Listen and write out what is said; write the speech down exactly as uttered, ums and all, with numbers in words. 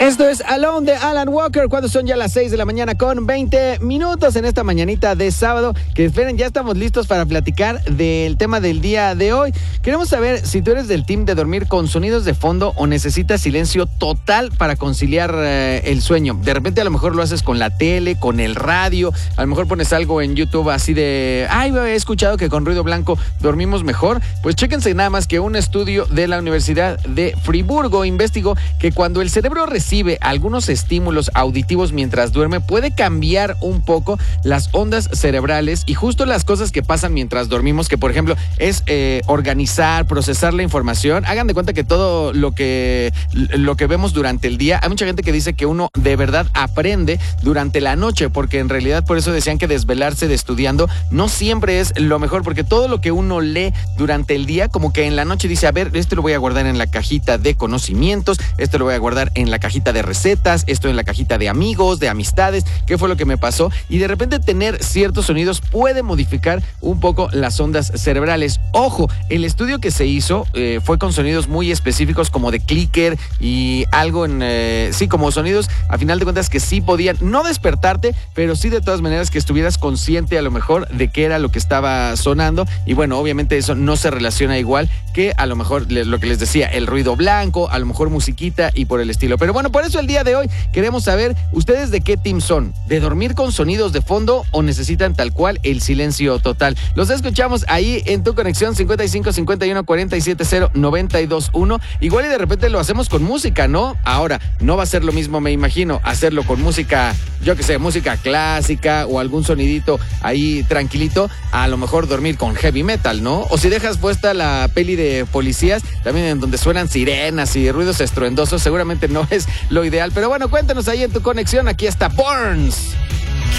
Esto es Alone de Alan Walker, cuando son ya las seis de la mañana con veinte minutos en esta mañanita de sábado. Que esperen, ya estamos listos para platicar del tema del día de hoy. Queremos saber si tú eres del team de dormir con sonidos de fondo o necesitas silencio total para conciliar eh, el sueño. De repente a lo mejor lo haces con la tele, con el radio, a lo mejor pones algo en YouTube así de, ay, he escuchado que con ruido blanco dormimos mejor. Pues chéquense nada más que un estudio de la Universidad de Friburgo investigó que cuando el cerebro recibe recibe algunos estímulos auditivos mientras duerme, puede cambiar un poco las ondas cerebrales y justo las cosas que pasan mientras dormimos, que por ejemplo es eh, organizar, procesar la información. Hagan de cuenta que todo lo que, lo que vemos durante el día, hay mucha gente que dice que uno de verdad aprende durante la noche, porque en realidad por eso decían que desvelarse de estudiando no siempre es lo mejor, porque todo lo que uno lee durante el día, como que en la noche dice, a ver, esto lo voy a guardar en la cajita de conocimientos, esto lo voy a guardar en la cajita de recetas, esto en la cajita de amigos, de amistades, qué fue lo que me pasó, y de repente tener ciertos sonidos puede modificar un poco las ondas cerebrales. Ojo, el estudio que se hizo eh, fue con sonidos muy específicos como de clicker y algo en, eh, sí, como sonidos a final de cuentas que sí podían no despertarte, pero sí de todas maneras que estuvieras consciente a lo mejor de qué era lo que estaba sonando. Y bueno, obviamente eso no se relaciona igual que a lo mejor lo que les decía, el ruido blanco, a lo mejor musiquita y por el estilo. Pero bueno, por eso el día de hoy queremos saber ustedes de qué team son, de dormir con sonidos de fondo o necesitan tal cual el silencio total. Los escuchamos ahí en tu conexión cincuenta y cinco cincuenta y uno cuarenta y siete cero noventa y dos uno. Igual y de repente lo hacemos con música, ¿no? Ahora, no va a ser lo mismo, me imagino, hacerlo con música, yo que sé, música clásica o algún sonidito ahí tranquilito, a lo mejor dormir con heavy metal, ¿no? O si dejas puesta la peli de policías, también en donde suenan sirenas y ruidos estruendosos, seguramente no es lo ideal. Pero bueno, cuéntanos ahí en tu conexión. Aquí está Burns.